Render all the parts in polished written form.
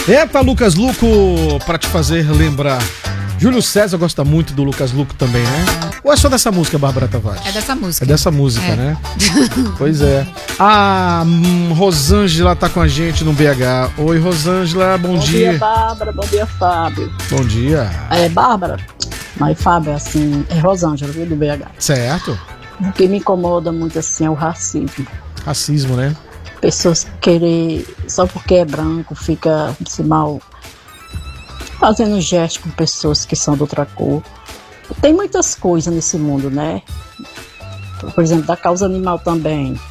Eita, Lucas Luco, pra te fazer lembrar. Júlio César gosta muito do Lucas Luco também, né? Ou é só dessa música, Bárbara Tavares? É dessa música. É dessa música, né? Pois é. A Rosângela tá com a gente no BH. Oi, Rosângela, bom dia. Bom dia, Bárbara. Bom dia, Fábio. Bom dia. É, Bárbara, mas Fábio, assim, é Rosângela, viu, do BH. Certo. O que me incomoda muito, assim, é o racismo. Racismo, né? Pessoas querer, só porque é branco, fica assim, mal fazendo gesto com pessoas que são de outra cor. Tem muitas coisas nesse mundo, né? Por exemplo, da causa animal também.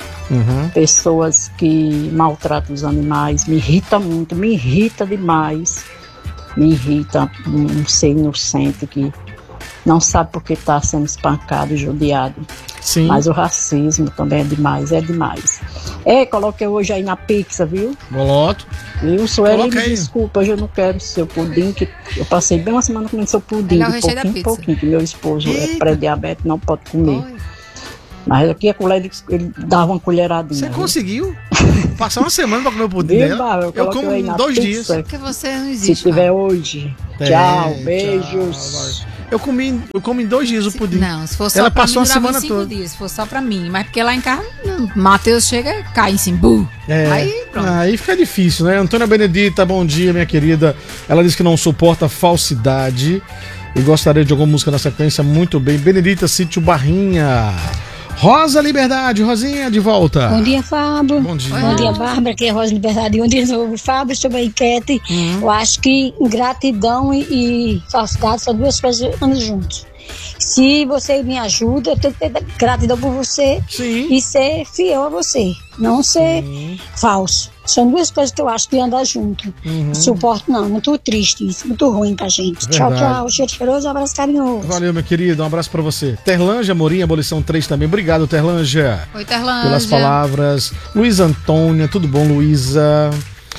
Pessoas que maltratam os animais. Me irrita muito, me irrita demais. Me irrita um ser inocente que não sabe porque está sendo espancado e judiado. Sim. Mas o racismo também é demais, é demais. Coloquei hoje aí na pizza, viu? Boloto. Viu, Sueli, me Coloquei. desculpa, hoje eu não quero seu pudim, que eu passei bem uma semana comendo seu pudim, Melhor de recheio da pouquinho em pizza. pouquinho, que meu esposo é Eita. pré-diabético, não pode comer. Oi. Mas aqui a colher, ele dava uma colheradinha. Você viu? conseguiu passar uma semana pra comer o pudim Viu, dela? Bárbara? Eu coloquei como aí na 2 pizza. dias. Porque você não Se existe. tiver Fábio. hoje. Tchau, beijos. Tchau. Eu comi em 2 dias o pudim. Não, se for só Ela pra passou mim, a durava semana 5 toda. dias. Se for só pra mim. Mas porque lá em casa, Matheus chega, cai em cima. Buh. Aí, pronto. Aí fica difícil, né? Antônia Benedita, bom dia, minha querida. Ela diz que não suporta falsidade e gostaria de alguma música na sequência. Muito bem. Benedita Sítio Barrinha. Rosa Liberdade, Rosinha, de volta. Bom dia, Fábio. Bom dia. Bom dia, Bárbara, que é Rosa Liberdade. Bom dia de novo, Fábio, sobre a enquete. Eu acho que ingratidão e falsidade são duas coisas que andam juntos. Se você me ajuda, eu tenho que ter gratidão por você Sim. e ser fiel a você, não ser falso. São duas coisas que eu acho que andam junto. Não suporto, não. Muito triste isso, muito ruim pra gente. Tchau, Verdade. tchau. Cheiro cheiroso, abraço carinhoso. Valeu, meu querido. Um abraço pra você. Terlângia Morim, abolição 3 também. Obrigado, Terlângia, Oi, Terlândia. pelas palavras. Luísa Antônia, tudo bom, Luísa?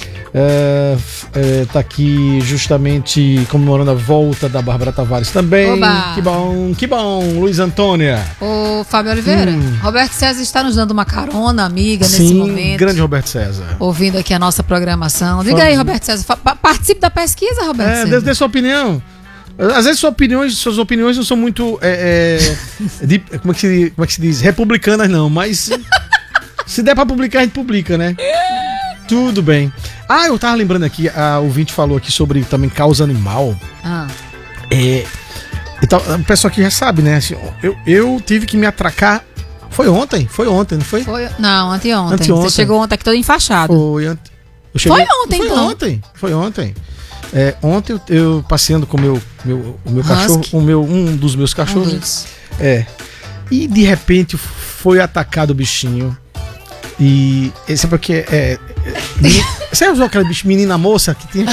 Tá aqui justamente comemorando a volta da Bárbara Tavares também. Oba! Que bom, Luísa Antônia. Ô, Fábio Oliveira, Roberto César está nos dando uma carona, amiga, nesse Sim, momento. grande Roberto César. Ouvindo aqui a nossa programação. Diga aí, Roberto César. Participe da pesquisa, Roberto César. Dê sua opinião. Às vezes suas opiniões não são muito como é que se diz? Republicanas não, mas se der pra publicar, a gente publica, né? Tudo bem. Eu tava lembrando aqui, a ouvinte falou aqui sobre também causa animal. O pessoal aqui já sabe, né? Assim, eu tive que me atracar. Foi ontem, não foi? Não, anteontem. Anteontem. Você chegou ontem aqui todo enfaixado. Eu cheguei... Foi ontem, então. Foi ontem. Ontem eu passeando com o meu cachorro, um dos meus cachorros. E de repente foi atacado o bichinho. E sabe o que você usou aquela menina moça que tinha.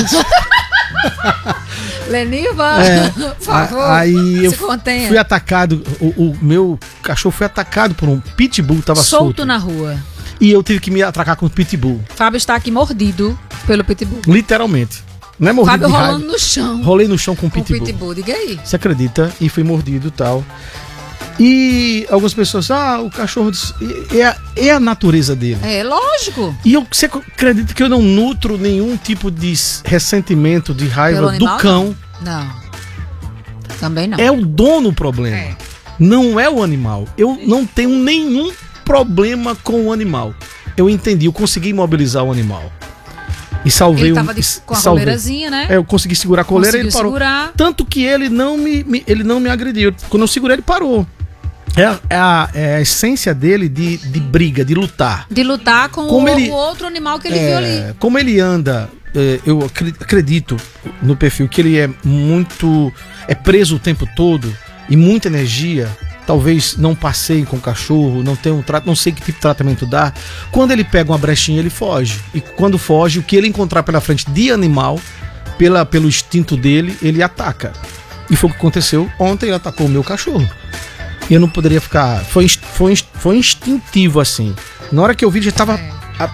Leniva, por favor, aí eu se contenha. fui atacado. O meu cachorro foi atacado por um pitbull, tava solto na rua. E eu tive que me atracar com o pitbull. Fábio está aqui mordido pelo pitbull. Literalmente. Não é mordido Fábio de raiva. rolando no chão. Rolei no chão com o Com pitbull. Diga aí. Você acredita? E fui mordido e tal. E algumas pessoas, o cachorro é a natureza dele. É lógico. E você acredita que eu não nutro nenhum tipo de ressentimento, de raiva Pelo animal, do cão? Não. Também não. É o dono o problema. Não é o animal. Eu não tenho nenhum problema com o animal. Eu entendi, eu consegui imobilizar o animal. E salvei ele tava com a coleirazinha, né? Eu consegui segurar a coleira e ele parou. Segurar. Tanto que ele não me agrediu. Quando eu segurei, ele parou. É a essência dele de briga, de lutar. De lutar com o outro animal que ele viu ali. Como ele anda, eu acredito no perfil que ele é muito... É preso o tempo todo e muita energia. Talvez não passeie com o cachorro, não sei que tipo de tratamento dá. Quando ele pega uma brechinha, ele foge. E quando foge, o que ele encontrar pela frente de animal, pelo instinto dele, ele ataca. E foi o que aconteceu ontem, ele atacou o meu cachorro. E eu não poderia ficar... Foi instintivo, assim. Na hora que eu vi, já tava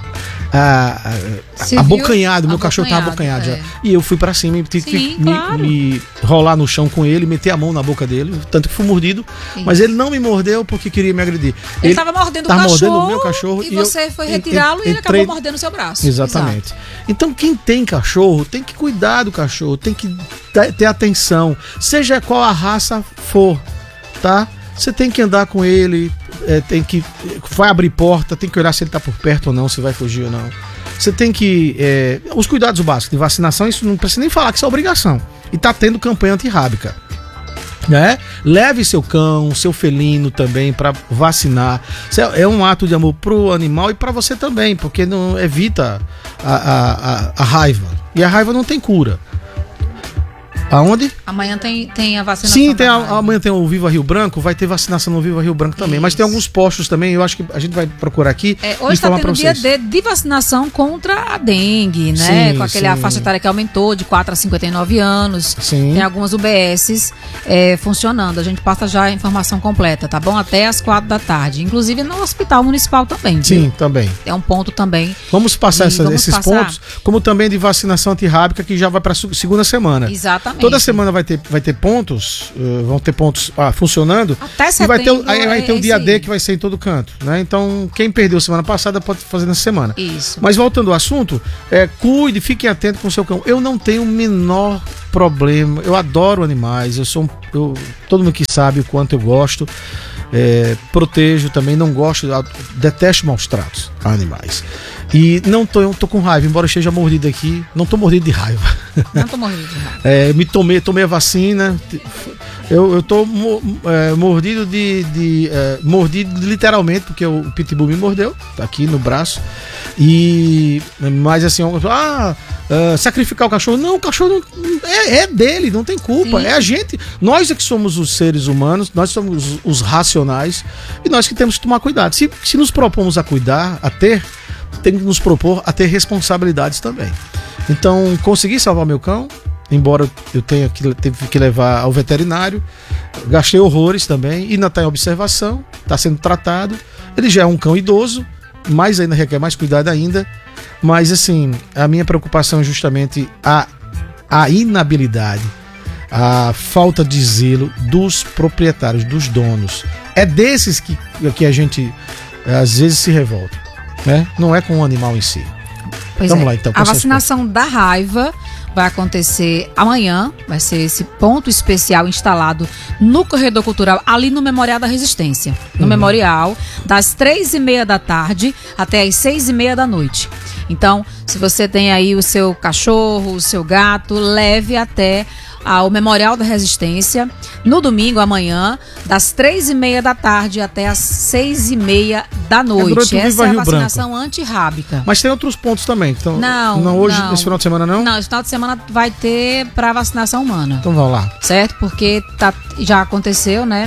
abocanhado, meu cachorro tava abocanhado já. E eu fui pra cima e tive que me rolar no chão com ele, meter a mão na boca dele, tanto que fui mordido, mas ele não me mordeu porque queria me agredir. Ele tava mordendo o meu cachorro e você foi retirá-lo e ele acabou mordendo o seu braço. Exatamente. Exato. Então quem tem cachorro tem que cuidar do cachorro, tem que ter atenção, seja qual a raça for, tá? Você tem que andar com ele, vai abrir porta, tem que olhar se ele tá por perto ou não, se vai fugir ou não. Você tem que... os cuidados básicos de vacinação, isso não precisa nem falar que isso é obrigação. E tá tendo campanha antirrábica. Né? Leve seu cão, seu felino também para vacinar. É um ato de amor pro animal e para você também, porque não evita a raiva. E a raiva não tem cura. Aonde? Amanhã tem a vacinação. Sim, amanhã tem o Viva Rio Branco, vai ter vacinação no Viva Rio Branco também. Isso. Mas tem alguns postos também, eu acho que a gente vai procurar aqui. Hoje está tendo dia de vacinação contra a dengue, né? Sim, com a faixa etária que aumentou de 4 a 59 anos. Sim. Tem algumas UBSs funcionando. A gente passa já a informação completa, tá bom? Até às 4 da tarde. Inclusive no Hospital Municipal também. Sim, viu? Também. É um ponto também. Vamos passar esses pontos, como também de vacinação antirrábica, que já vai para a segunda semana. Exatamente. Toda semana vai ter pontos, vão ter pontos funcionando. Até setembro. E vai ter o dia D que vai ser em todo canto, né? Então, quem perdeu semana passada pode fazer nessa semana. Isso. Mas voltando ao assunto, cuide, fiquem atentos com o seu cão. Eu não tenho o menor problema, eu adoro animais, todo mundo que sabe o quanto eu gosto. Protejo também, não gosto, detesto maus tratos a animais. E eu tô com raiva, embora eu esteja mordido aqui, não tô mordido de raiva. Não tô mordido de raiva. Tomei a vacina. Eu tô mordido mordido literalmente, porque o pitbull me mordeu, tá aqui no braço. Mas assim, sacrificar o cachorro. Não, o cachorro é dele, não tem culpa. Sim. É a gente. Nós é que somos os seres humanos, nós somos os racionais e nós que temos que tomar cuidado. Se nos propomos a cuidar, tem que nos propor a ter responsabilidades também. Então, consegui salvar meu cão, embora eu teve que levar ao veterinário. Gastei horrores também, ainda está em observação, está sendo tratado. Ele já é um cão idoso, mas ainda requer mais cuidado ainda. Mas assim, a minha preocupação é justamente a inabilidade, a falta de zelo dos proprietários, dos donos. É desses que a gente às vezes se revolta, né? Não é com o animal em si. Vamos lá, então. A vacinação da raiva vai acontecer amanhã, vai ser esse ponto especial instalado no Corredor Cultural, ali no Memorial da Resistência. No Memorial, das 3h30 da tarde até as 6h30 da noite. Então, se você tem aí o seu cachorro, o seu gato, leve até ao Memorial da Resistência, no domingo, amanhã, das 3h30 da tarde até as 6h30 da noite. Essa é a vacinação antirrábica. Mas tem outros pontos também. Então, não hoje, nesse final de semana, não? Não, esse final de semana vai ter para vacinação humana. Então vamos lá. Certo? Porque já aconteceu, né,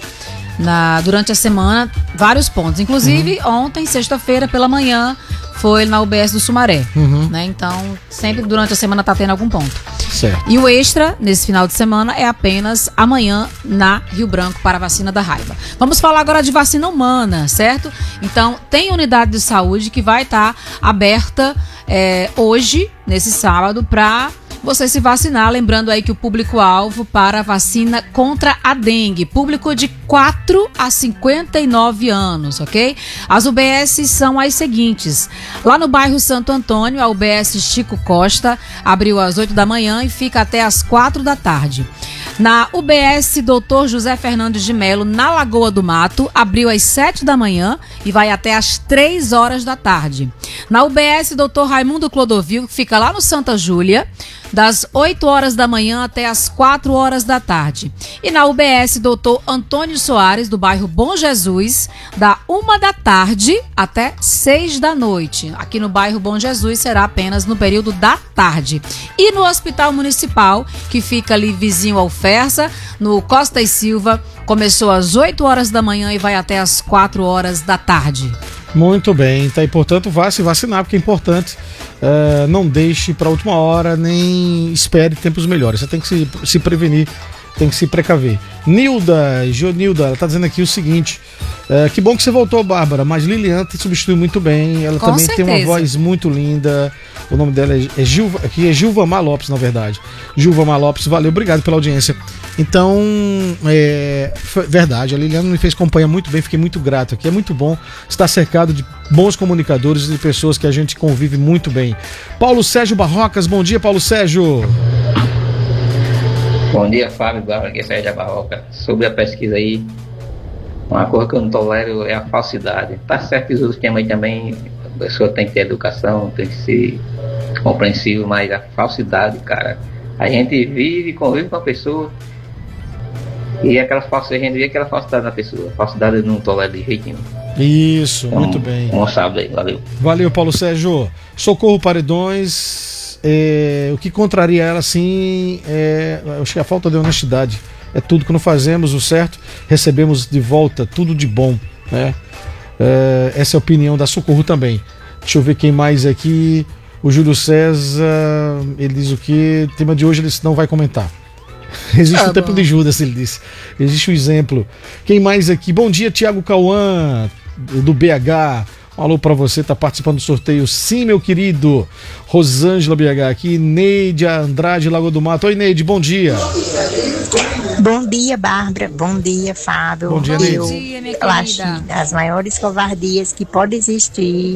durante a semana, vários pontos. Inclusive, ontem, sexta-feira, pela manhã, foi na UBS do Sumaré. Né? Então, sempre durante a semana tá tendo algum ponto. Certo. E o extra, nesse final de semana, é apenas amanhã na Rio Branco para a vacina da raiva. Vamos falar agora de vacina humana, certo? Então, tem unidade de saúde que vai estar aberta hoje, nesse sábado, para você se vacinar. Lembrando aí que o público-alvo para a vacina contra a dengue, público de 4 a 59 anos, ok? As UBS são as seguintes: lá no bairro Santo Antônio, a UBS Chico Costa abriu às 8 da manhã e fica até às 4 da tarde. Na UBS Dr. José Fernandes de Melo, na Lagoa do Mato, abriu às 7 da manhã e vai até às 3 horas da tarde. Na UBS Dr. Raimundo Clodovil, que fica lá no Santa Júlia, das 8 horas da manhã até as 4 horas da tarde. E na UBS Dr. Antônio Soares, do bairro Bom Jesus, da 1 da tarde até 6 da noite. Aqui no bairro Bom Jesus será apenas no período da tarde. E no Hospital Municipal, que fica ali vizinho ao Fersa, no Costa e Silva, começou às 8 horas da manhã e vai até às 4 horas da tarde. Muito bem, tá? E portanto vá se vacinar, porque é importante. Não deixe para a última hora, nem espere tempos melhores. Você tem que se prevenir, tem que se precaver. Jonilda, ela tá dizendo aqui o seguinte: Que bom que você voltou, Bárbara, mas Lilian te substitui muito bem. Ela Com também certeza. tem uma voz muito linda. O nome dela é Gilvamar Lopes, na verdade. Gilvamar Lopes, valeu, obrigado pela audiência. Então, foi verdade, a Liliana me fez companhia muito bem, fiquei muito grato aqui. É muito bom estar cercado de bons comunicadores e de pessoas que a gente convive muito bem. Paulo Sérgio Barrocas, bom dia, Paulo Sérgio. Bom dia, Fábio, Bárbara, aqui é Sérgio da Barroca. Sobre a pesquisa aí, uma coisa que eu não tolero é a falsidade. Tá certo que os outros temas aí também, a pessoa tem que ter educação, tem que ser compreensível, mas a falsidade, cara, a gente vive, convive com a pessoa e aquela falsidade, a gente vê aquela falsidade na pessoa. A falsidade eu não tolero de jeito nenhum. Isso, Então, muito bem. Um sábado aí, valeu. Valeu, Paulo Sérgio. Socorro Paredões. O que contraria ela, sim, eu acho que a falta de honestidade. É tudo que não fazemos o certo, recebemos de volta tudo de bom, né? Essa é a opinião da Socorro também. Deixa eu ver quem mais aqui. O Júlio César, ele diz o que? O tema de hoje ele não vai comentar. Existe o tempo de Judas, ele disse. Existe o exemplo. Quem mais aqui? Bom dia, Tiago Cauã, do BH. Um alô pra você, tá participando do sorteio. Sim, meu querido. Rosângela BH aqui. Neide Andrade, Lagoa do Mato. Oi, Neide, bom dia. Bom dia, Bárbara. Bom dia, Fábio. Bom dia, Neide. Bom dia, minha Eu acho querida. que das maiores covardias que pode existir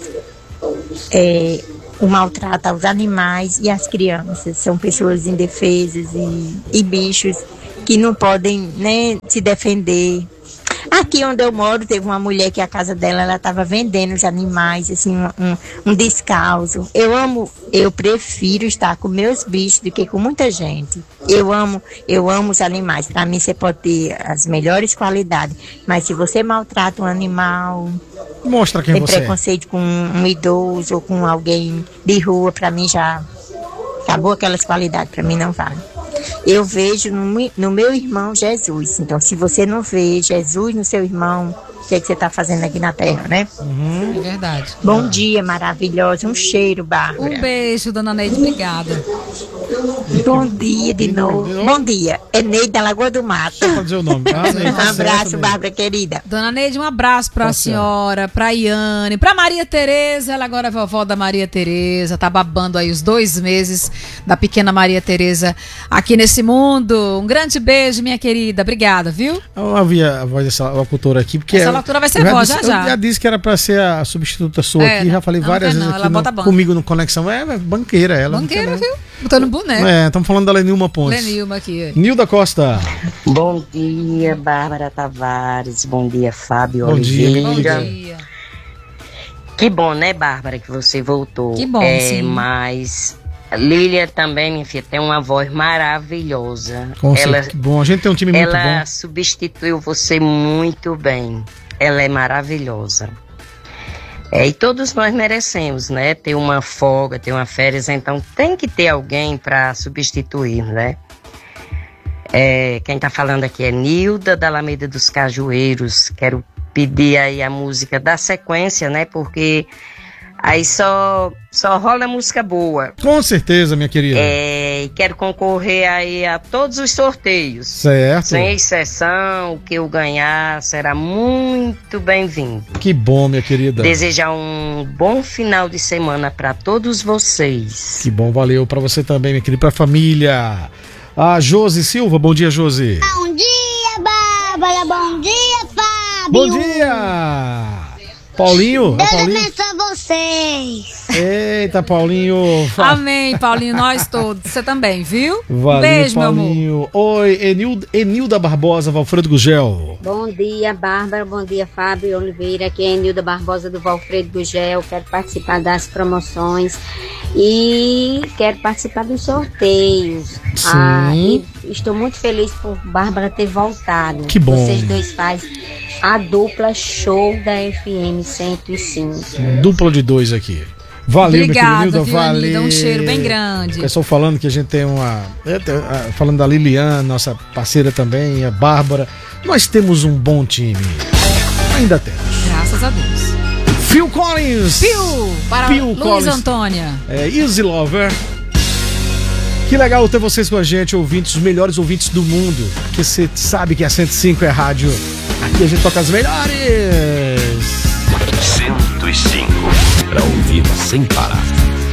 é o maltrato aos animais e às crianças. São pessoas indefesas e bichos que não podem nem se defender. Aqui onde eu moro, teve uma mulher que a casa dela, ela estava vendendo os animais, assim, um descalço. Eu prefiro estar com meus bichos do que com muita gente. Eu amo os animais. Para mim, você pode ter as melhores qualidades, mas se você maltrata um animal, Mostra quem tem você é. preconceito com um idoso ou com alguém de rua, para mim já acabou aquelas qualidades, para mim não vale. Eu vejo no meu irmão Jesus. Então, se você não vê Jesus no seu irmão, o que você está fazendo aqui na Terra, né? É verdade. Bom dia, maravilhosa. Um cheiro, Bárbara. Um beijo, dona Neide, obrigada. Bom dia de novo. Bom dia. É Neide da Lagoa do Mato. Só pra dizer o nome. Um abraço, Bárbara, querida. Dona Neide, um abraço pra Tá senhora, pra Iane, pra Maria Tereza. Ela agora é vovó da Maria Tereza, tá babando aí os 2 meses da pequena Maria Tereza aqui nesse mundo. Um grande beijo, minha querida. Obrigada, viu? Eu havia a voz dessa locutora aqui, porque Essa locutora vai ser eu voz, disse, já. Eu já disse que era pra ser a substituta sua aqui, Não, já falei não várias quer vezes não, aqui ela bota banco. comigo no Conexão. É banqueira ela. Banqueira, não quer, viu? Botando boneco. estamos falando da Lenilma Pontes. Lenilma aqui. Nilda Costa. Bom dia, Bárbara Tavares. Bom dia, Fábio Bom dia, Oliveira. Bom Nilda. dia. Que bom, né, Bárbara, que você voltou. Que bom, sim. Mas Lília também, minha filha, tem uma voz maravilhosa. Com certeza. Que bom, a gente tem um time muito Ela bom. substituiu você muito bem. Ela é maravilhosa. E todos nós merecemos, né? Ter uma folga, ter uma férias, então tem que ter alguém para substituir, né? Quem tá falando aqui é Nilda da Alameda dos Cajueiros. Quero pedir aí a música da sequência, né? Porque aí só rola música boa. Com certeza, minha querida. E quero concorrer aí a todos os sorteios. Certo. Sem exceção, o que eu ganhar será muito bem-vindo. Que bom, minha querida. Desejar um bom final de semana para todos vocês. Que bom, valeu pra você também, minha querida, pra família. A Josi Silva, bom dia, Josi. Bom dia, Bárbara. Bom dia, Fábio. Bom dia! Paulinho? É Deus Paulinho? abençoe vocês. Eita, Paulinho. Amém, Paulinho, nós todos. Você também, viu? Valeu, Beijo, meu amor. Paulinho. Oi, Enilda Barbosa, Valfredo Gugel. Bom dia, Bárbara. Bom dia, Fábio Oliveira. Aqui é Enilda Barbosa do Valfredo Gugel. Quero participar das promoções e quero participar dos sorteios. Sim. E estou muito feliz por Bárbara ter voltado. Que bom. Vocês dois fazem a dupla show da FM 105. Dupla de 2 aqui. Valeu, Obrigada, minha querida, viu, valeu. Anilda? Um cheiro bem grande. O pessoal falando que a gente tem falando da Lilian, nossa parceira também, a Bárbara. Nós temos um bom time. Ainda temos. Graças a Deus. Phil Collins. Para Phil Luiz Collins. Antônia. Easy Lover. Que legal ter vocês com a gente, ouvintes, os melhores ouvintes do mundo. Porque você sabe que a 105 é a rádio Aqui a gente toca as melhores. 105 para ouvir sem parar.